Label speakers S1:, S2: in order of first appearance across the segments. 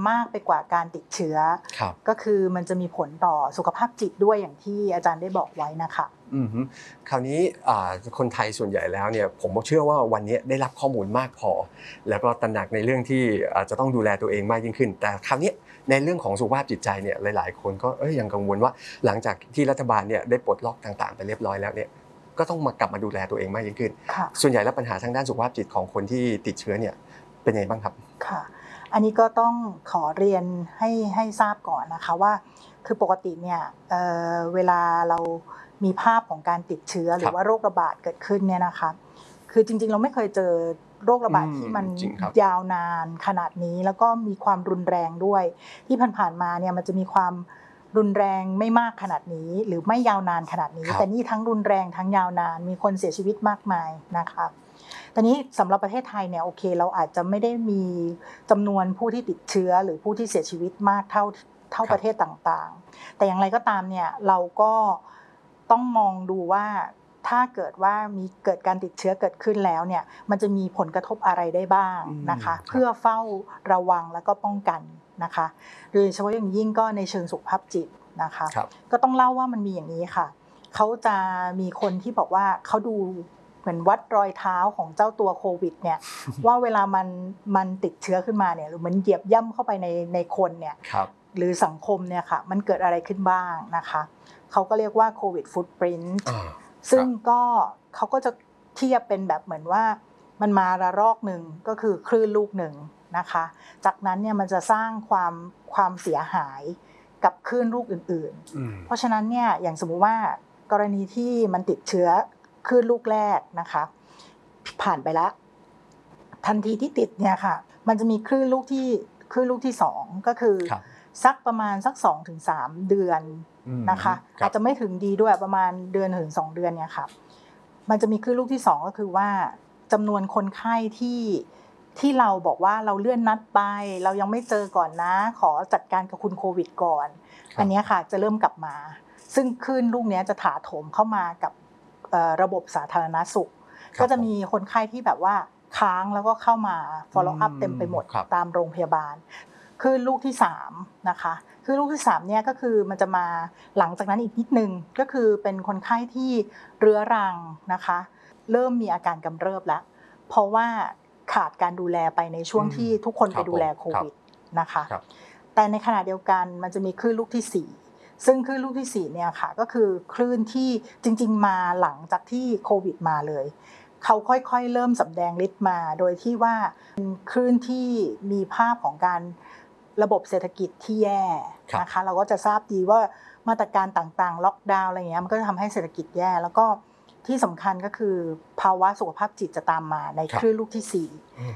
S1: มากไปกว่าการติดเชื้อก็คือมันจะมีผลต่อสุขภาพจิตด้วยอย่างที่อาจารย์ได้บอกไว้นะคะ
S2: คราวนี้คนไทยส่วนใหญ่แล้วเนี่ยผมเชื่อว่าวันนี้ได้รับข้อมูลมากพอแล้วก็ตระหนักในเรื่องที่จะต้องดูแลตัวเองมากยิ่งขึ้นแต่คราวนี้ในเรื่องของสุขภาพจิตใจเนี่ยหลายๆคนก็ยังกังวลว่าหลังจากที่รัฐบาลเนี่ยได้ปลดล็อกต่างๆไปเรียบร้อยแล้วเนี่ยก็ต้องมากลับมาดูแลตัวเองมากยิ่งขึ้นส่วนใหญ่แล้วปัญหาทางด้านสุขภาพจิตของคนที่ติดเชื้อเนี่ยเป็นไงบ้างครับ
S1: ค่ะอันนี้ก็ต้องขอเรียนให้ทราบก่อนนะคะว่าคือปกติเนี่ยเวลาเรามีภาพของการติดเชื้อหรือว่าโรคระบาดเกิดขึ้นเนี่ยนะคะคือจริงๆเราไม่เคยเจอโรคระบาดที่มันยาวนานขนาดนี้แล้วก็มีความรุนแรงด้วยที่ผ่านๆมาเนี่ยมันจะมีความรุนแรงไม่มากขนาดนี้หรือไม่ยาวนานขนาดนี้แต่นี่ทั้งรุนแรงทั้งยาวนานมีคนเสียชีวิตมากมายนะคะตอนนี้สำหรับประเทศไทยเนี่ยโอเคเราอาจจะไม่ได้มีจำนวนผู้ที่ติดเชื้อหรือผู้ที่เสียชีวิตมากเท่าประเทศต่างๆแต่อย่างไรก็ตามเนี่ยเราก็ต้องมองดูว่าถ้าเกิดว่ามีเกิดการติดเชื้อเกิดขึ้นแล้วเนี่ยมันจะมีผลกระทบอะไรได้บ้างนะคะเพื่อเฝ้าระวังแล้วก็ป้องกันนะคะโดยเฉพาะอย่างยิ่งก็ในเชิงสุขภาพจิตนะคะก็ต้องเล่าว่ามันมีอย่างนี้ค่ะเขาจะมีคนที่บอกว่าเขาดูเหมือนวัดรอยเท้าของเจ้าตัวโควิดเนี่ยว่าเวลามันติดเชื้อขึ้นมาเนี่ยหรือมันเหยียบย่ำเข้าไปในคนเนี่ยหรือสังคมเนี่ยค่ะมันเกิดอะไรขึ้นบ้างนะคะเขาก็เรียกว่าโควิดฟุตปรินท์ซึ่งก็เขาก็จะเทียบเป็นแบบเหมือนว่ามันมาระลอกหนึ่งก็คือคลื่นลูกหนึ่งนะคะจากนั้นเนี่ยมันจะสร้างความเสียหายกับคลื่นลูกอื่นๆเพราะฉะนั้นเนี่ยอย่างสมมุติว่ากรณีที่มันติดเชื้อคลื่นลูกแรกนะคะผ่านไปแล้วทันทีที่ติดเนี่ยค่ะมันจะมีคลื่นลูกที่2ก็คือสักประมาณสัก 2-3 เดือนนะคะอาจจะไม่ถึงดีด้วยประมาณเดือนถึง2 เดือนเนี่ยค่ะมันจะมีคลื่นลูกที่2ก็คือว่าจำนวนคนไข้ที่เราบอกว่าเราเลื่อนนัดไปเรายังไม่เจอก่อนนะขอจัดการกับคุณโควิดก่อนอันนี้ค่ะจะเริ่มกลับมาซึ่งคลื่นลูกนี้จะถาโถมเข้ามากับระบบสาธารณสุขก็จะมีคนไข้ที่แบบว่าค้างแล้วก็เข้ามา follow up เต็มไปหมดตามโรงพยาบาลคือลูกที่3นะคะคือลูกที่3เนี่ยก็คือมันจะมาหลังจากนั้นอีกนิดนึงก็คือเป็นคนไข้ที่เรื้อรังนะคะเริ่มมีอาการกำเริบแล้วเพราะว่าขาดการดูแลไปในช่วงที่ทุกคนไปดูแลโควิดนะคะแต่ในขณะเดียวกันมันจะมีคลื่นลูกที่4ซึ่งคลื่นลูกที่4เนี่ยค่ะก็คือคลื่นที่จริงๆมาหลังจากที่โควิดมาเลยเขาค่อยๆเริ่มสำแดงฤทธิ์มาโดยที่ว่าเป็นคลื่นที่มีภาพของการระบบเศรษฐกิจที่แย่นะคะเราก็จะทราบดีว่ามาตรการต่างๆล็อกดาวน์อะไรอย่างเงี้ยมันก็จะทำให้เศรษฐกิจแย่แล้วก็ที่สำคัญก็คือภาวะสุขภาพจิตจะตามมาในคลื่นลูกที่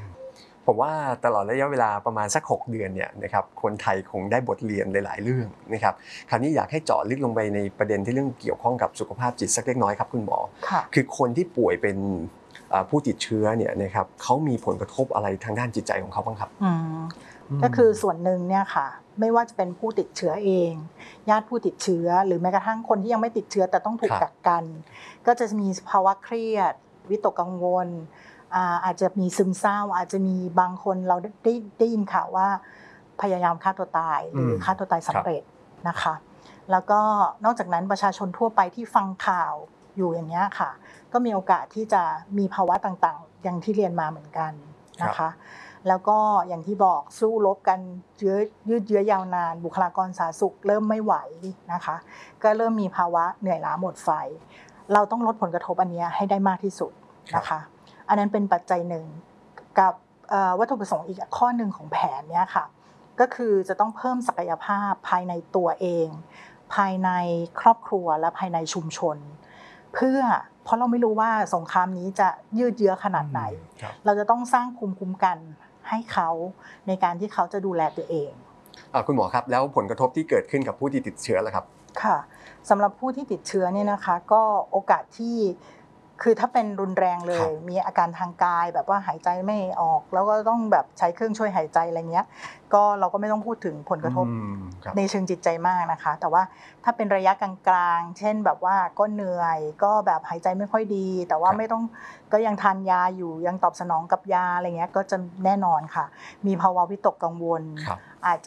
S1: 4
S2: ผมว่าตลอดระยะเวลาประมาณสัก6 เดือนเนี่ยนะครับคนไทยคงได้บทเรียนหลายๆเรื่องนะครับคราวนี้อยากให้เจาะลึกลงไปในประเด็นที่เรื่องเกี่ยวข้องกับสุขภาพจิตสักเล็กน้อยครับคุณหมอคือคนที่ป่วยเป็นผู้ติดเชื้อเนี่ยนะครับเขามีผลกระทบอะไรทางด้านจิตใจของเขาบ้างครับ
S1: ก็คือส่วนหนึ่งเนี่ยค่ะไม่ว่าจะเป็นผู้ติดเชื้อเองญาติผู้ติดเชื้อหรือแม้กระทั่งคนที่ยังไม่ติดเชื้อแต่ต้องถูกกักกันก็จะมีภาวะเครียดวิตกกังวลอาจจะมีซึมเศร้าอาจจะมีบางคนเราได้ยินข่าวว่าพยายามฆ่าตัวตายหรือฆ่าตัวตายสำเร็จนะคะแล้วก็นอกจากนั้นประชาชนทั่วไปที่ฟังข่าวอยู่อย่างนี้ค่ะก็มีโอกาสที่จะมีภาวะต่างๆอย่างที่เรียนมาเหมือนกันนะคะแล้วก็อย่างที่บอกสู้รบกันยืดเยื้อยาวนานบุคลากรสาธารณสุขเริ่มไม่ไหวนะคะก็เริ่มมีภาวะเหนื่อยล้าหมดไฟเราต้องลดผลกระทบอันนี้ให้ได้มากที่สุดนะคะอันนั้นเป็นปัจจัยหนึ่งกับวัตถุประสงค์อีกข้อหนึ่งของแผนเนี้ยค่ะก็คือจะต้องเพิ่มศักยภาพภายในตัวเองภายในครอบครัวและภายในชุมชนเพราะเราไม่รู้ว่าสงครามนี้จะยืดเยื้อขนาดไหนเราจะต้องสร้างภูมิคุ้มกันให้เขาในการที่เขาจะดูแลตัวเอง
S2: คุณหมอครับแล้วผลกระทบที่เกิดขึ้นกับผู้ที่ติดเชื้อล่ะครับ
S1: ค่ะสำหรับผู้ที่ติดเชื้อเนี่ยนะคะก็โอกาสที่คือถ้าเป็นรุนแรงเลยมีอาการทางกายแบบว่าหายใจไม่ออกแล้วก็ต้องแบบใช้เครื่องช่วยหายใจอะไรเงี้ยก็เราก็ไม่ต้องพูดถึงผลกระทบในเชิงจิตใจมากนะคะแต่ว่าถ้าเป็นระยะกลางๆเช่นแบบว่าก็เหนื่อยก็แบบหายใจไม่ค่อยดีแต่ว่าไม่ต้องก็ยังทานยาอยู่ยังตอบสนองกับยาอะไรเงี้ยก็จะแน่นอนค่ะมีภาวะวิตกกังวลอาจ